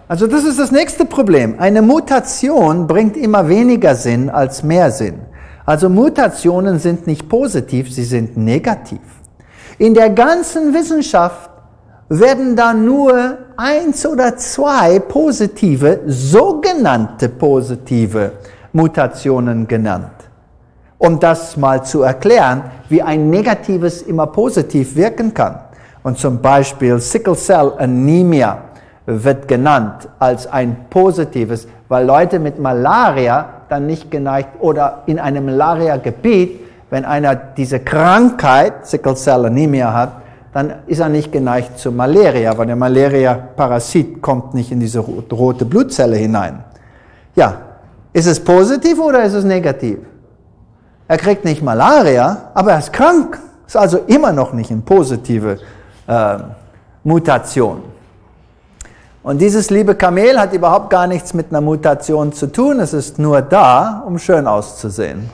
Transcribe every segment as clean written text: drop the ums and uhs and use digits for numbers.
Also das ist das nächste Problem. Eine Mutation bringt immer weniger Sinn als mehr Sinn. Also Mutationen sind nicht positiv, sie sind negativ. In der ganzen Wissenschaft werden da nur 1 oder 2 positive, sogenannte positive Mutationen genannt. Um das mal zu erklären, wie ein negatives immer positiv wirken kann. Und zum Beispiel Sickle Cell Anemia wird genannt als ein positives, weil Leute mit Malaria dann nicht geneigt, oder in einem Malaria-Gebiet, wenn einer diese Krankheit, Sickle Cell Anemia hat, dann ist er nicht geneigt zu Malaria, weil der Malaria-Parasit kommt nicht in diese rote Blutzelle hinein. Ja, ist es positiv oder ist es negativ? Er kriegt nicht Malaria, aber er ist krank. Ist also immer noch nicht eine positive Mutation. Und dieses liebe Kamel hat überhaupt gar nichts mit einer Mutation zu tun. Es ist nur da, um schön auszusehen.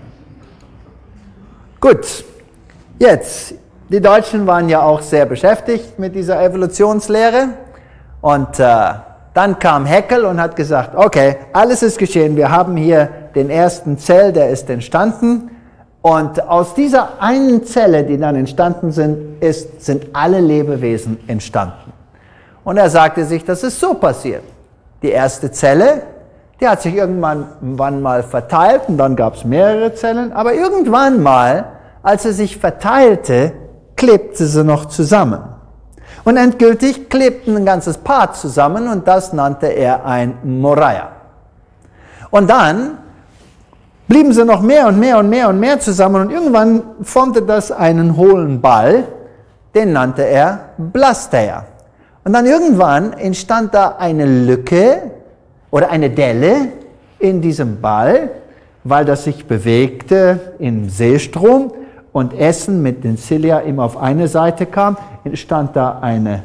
Gut, jetzt, die Deutschen waren ja auch sehr beschäftigt mit dieser Evolutionslehre. Und dann kam Haeckel und hat gesagt, okay, alles ist geschehen. Wir haben hier den ersten Zell, der ist entstanden. Und aus dieser einen Zelle, die dann entstanden sind alle Lebewesen entstanden. Und er sagte sich, das ist so passiert. Die erste Zelle, die hat sich irgendwann mal verteilt und dann gab es mehrere Zellen. Aber irgendwann mal, als sie sich verteilte, klebte sie noch zusammen. Und endgültig klebten ein ganzes Paar zusammen und das nannte er ein Moraia. Und dann blieben sie noch mehr und mehr und mehr und mehr zusammen und irgendwann formte das einen hohlen Ball, den nannte er Blasteia. Und dann irgendwann entstand da eine Lücke oder eine Delle in diesem Ball, weil das sich bewegte im Seestrom und Essen mit den Cilia immer auf eine Seite kam, entstand da eine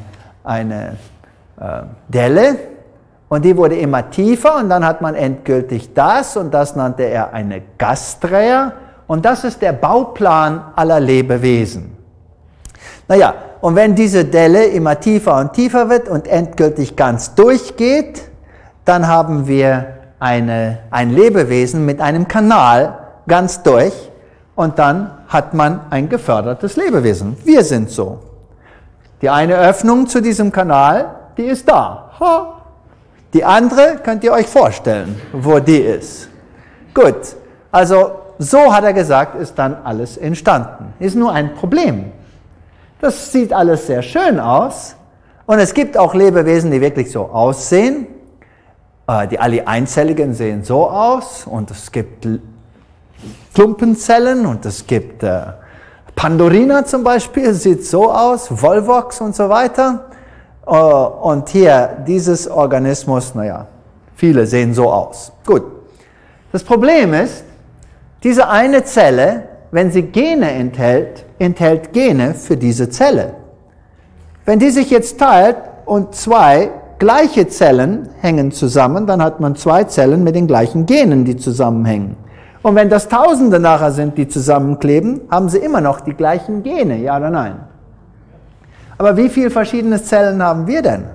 Delle und die wurde immer tiefer und dann hat man endgültig das und das nannte er eine Gasträa und das ist der Bauplan aller Lebewesen. Naja, und wenn diese Delle immer tiefer und tiefer wird und endgültig ganz durchgeht, dann haben wir ein Lebewesen mit einem Kanal ganz durch und dann hat man ein gefördertes Lebewesen. Wir sind so. Die eine Öffnung zu diesem Kanal, die ist da. Ha. Die andere könnt ihr euch vorstellen, wo die ist. Gut, also so hat er gesagt, ist dann alles entstanden. Ist nur ein Problem. Das sieht alles sehr schön aus und es gibt auch Lebewesen, die wirklich so aussehen. Die alle einzelligen sehen so aus und es gibt Klumpenzellen und es gibt Pandorina zum Beispiel, sieht so aus, Volvox und so weiter. Und hier dieses Organismus, naja, viele sehen so aus. Gut, das Problem ist, diese eine Zelle, wenn sie Gene enthält Gene für diese Zelle. Wenn die sich jetzt teilt und 2 gleiche Zellen hängen zusammen, dann hat man 2 Zellen mit den gleichen Genen, die zusammenhängen. Und wenn das Tausende nachher sind, die zusammenkleben, haben sie immer noch die gleichen Gene, ja oder nein? Aber wie viele verschiedene Zellen haben wir denn?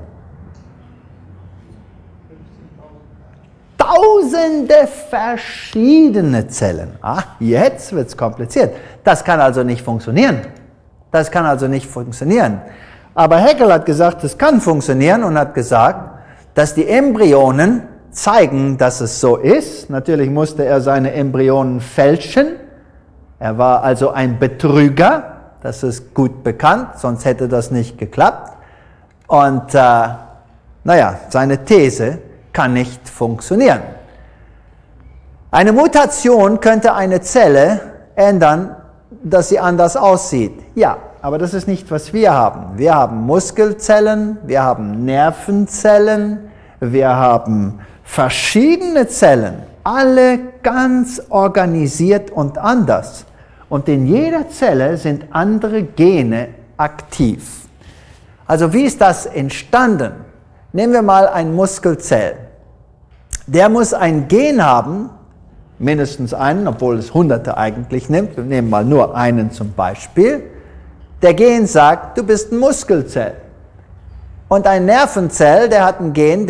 Tausende verschiedene Zellen. Ah, jetzt wird es kompliziert. Das kann also nicht funktionieren. Das kann also nicht funktionieren. Aber Haeckel hat gesagt, es kann funktionieren und hat gesagt, dass die Embryonen zeigen, dass es so ist. Natürlich musste er seine Embryonen fälschen. Er war also ein Betrüger. Das ist gut bekannt, sonst hätte das nicht geklappt. Und naja, seine These kann nicht funktionieren. Eine Mutation könnte eine Zelle ändern, dass sie anders aussieht. Ja, aber das ist nicht, was wir haben. Wir haben Muskelzellen, wir haben Nervenzellen, wir haben verschiedene Zellen, alle ganz organisiert und anders. Und in jeder Zelle sind andere Gene aktiv. Also wie ist das entstanden? Nehmen wir mal ein Muskelzell. Der muss ein Gen haben, mindestens einen, obwohl es Hunderte eigentlich nimmt. Wir nehmen mal nur einen zum Beispiel. Der Gen sagt, du bist ein Muskelzell. Und ein Nervenzell, der hat ein Gen,